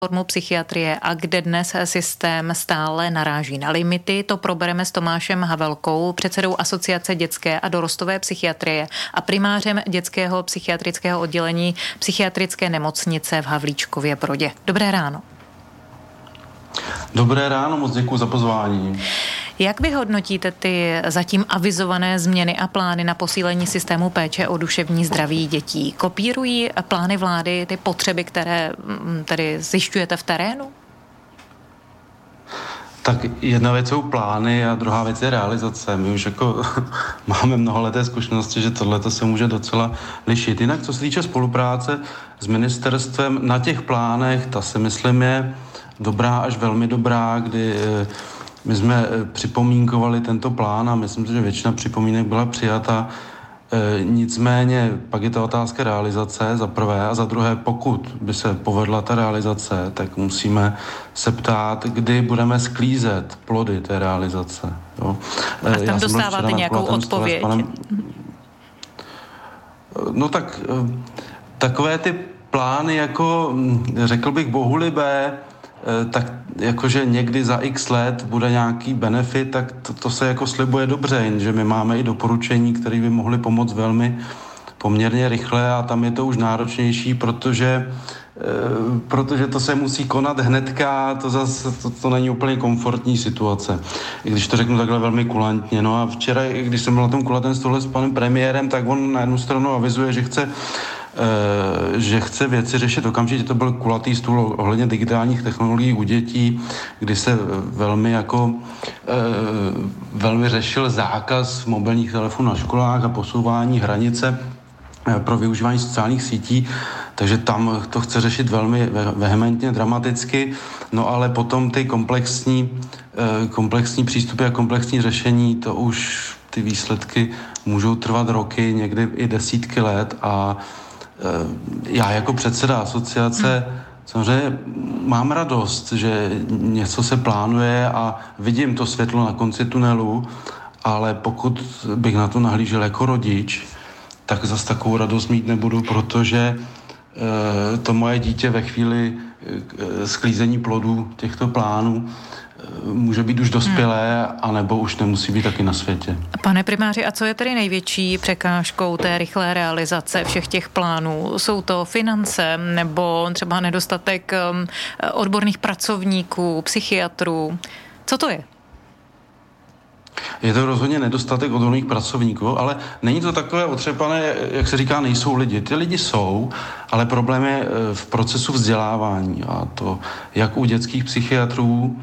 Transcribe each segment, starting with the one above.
reformu psychiatrie a kde dnes systém stále naráží na limity. To probereme s Tomášem Havelkou, předsedou Asociace dětské a dorostové psychiatrie a primářem dětského psychiatrického oddělení psychiatrické nemocnice v Havlíčkově Brodě. Dobré ráno. Dobré ráno, moc děkuji za pozvání. Jak vy hodnotíte ty zatím avizované změny a plány na posílení systému péče o duševní zdraví dětí? Kopírují plány vlády ty potřeby, které tedy zjišťujete v terénu? Tak jedna věc jsou plány a druhá věc je realizace. My už jako máme mnohaleté zkušenosti, že tohleto se může docela lišit. Jinak, co se týče spolupráce s ministerstvem na těch plánech, ta si myslím je dobrá až velmi dobrá, kdy my jsme připomínkovali tento plán a myslím si, že většina připomínek byla přijata. Nicméně pak je ta otázka realizace za prvé a za druhé, pokud by se povedla ta realizace, tak musíme se ptát, kdy budeme sklízet plody té realizace. Jo. A tam dostáváte nějakou odpověď? No tak takové ty plány, jako řekl bych bohulibé, tak jakože někdy za x let bude nějaký benefit, tak to se jako slibuje dobře, jenže my máme i doporučení, které by mohly pomoct velmi poměrně rychle a tam je to už náročnější, protože to se musí konat hnedka, to není úplně komfortní situace, i když to řeknu takhle velmi kulantně. No a včera, když jsem byl na tom kulatém stole s panem premiérem, tak on na jednu stranu avizuje, že chce věci řešit okamžitě. To byl kulatý stůl ohledně digitálních technologií u dětí, kdy se velmi řešil zákaz mobilních telefonů na školách a posouvání hranice pro využívání sociálních sítí, takže tam to chce řešit velmi vehementně, dramaticky, no ale potom ty komplexní přístupy a komplexní řešení, to už ty výsledky můžou trvat roky, někdy i desítky let a já jako předseda asociace samozřejmě mám radost, že něco se plánuje a vidím to světlo na konci tunelu, ale pokud bych na to nahlížel jako rodič, tak zas takovou radost mít nebudu, protože to moje dítě ve chvíli sklízení plodů těchto plánů může být už dospělé, anebo už nemusí být taky na světě. Pane primáři, a co je tedy největší překážkou té rychlé realizace všech těch plánů? Jsou to finance nebo třeba nedostatek odborných pracovníků, psychiatrů? Co to je? Je to rozhodně nedostatek odborných pracovníků, ale není to takové otřepané, jak se říká, nejsou lidi. Ty lidi jsou, ale problém je v procesu vzdělávání a to jak u dětských psychiatrů,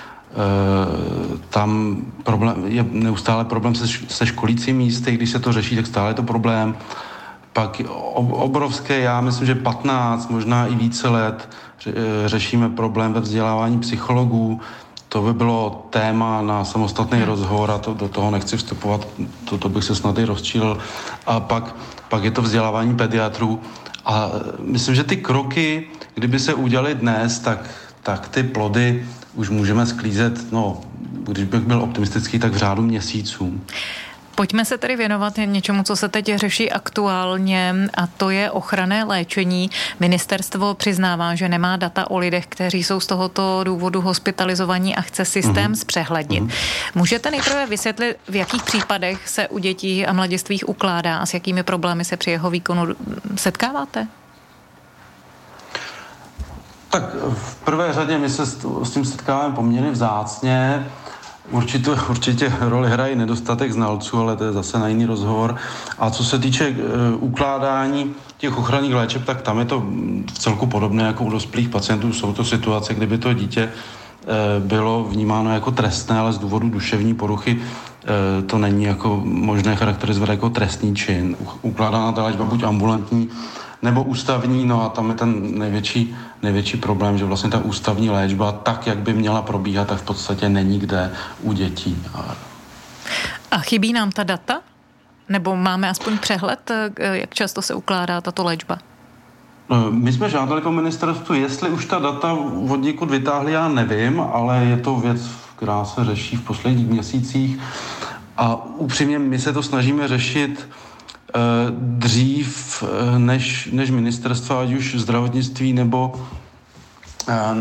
tam je neustále problém se školícími místy, když se to řeší, tak stále je to problém. Pak obrovské, já myslím, že 15, možná i více let řešíme problém ve vzdělávání psychologů. To by bylo téma na samostatný rozhovor a do toho nechci vstupovat, to bych se snad i rozčílil. A pak je to vzdělávání pediatrů. A myslím, že ty kroky, kdyby se udělaly dnes, tak ty plody už můžeme sklízet, když bych byl optimistický, tak v řádu měsíců. Pojďme se tedy věnovat něčemu, co se teď řeší aktuálně, a to je ochranné léčení. Ministerstvo přiznává, že nemá data o lidech, kteří jsou z tohoto důvodu hospitalizovaní a chce systém zpřehlednit. Můžete nejprve vysvětlit, v jakých případech se u dětí a mladistvých ukládá a s jakými problémy se při jeho výkonu setkáváte? Tak v prvé řadě my se s tím setkáváme poměrně vzácně. Určitě roli hrají nedostatek znalců, ale to je zase na jiný rozhovor. A co se týče ukládání těch ochranných léčeb, tak tam je to v celku podobné jako u dospělých pacientů. Jsou to situace, kdyby to dítě bylo vnímáno jako trestné, ale z důvodu duševní poruchy to není jako možné charakterizovat jako trestný čin. Ukládána ta léčba buď ambulantní, nebo ústavní, no a tam je ten největší problém, že vlastně ta ústavní léčba, tak, jak by měla probíhat, tak v podstatě není kde u dětí. A chybí nám ta data? Nebo máme aspoň přehled, jak často se ukládá tato léčba? My jsme žádali po ministerstvu, jestli už ta data od někud vytáhli, já nevím, ale je to věc, která se řeší v posledních měsících a upřímně my se to snažíme řešit dřív než ministerstva, ať už zdravotnictví nebo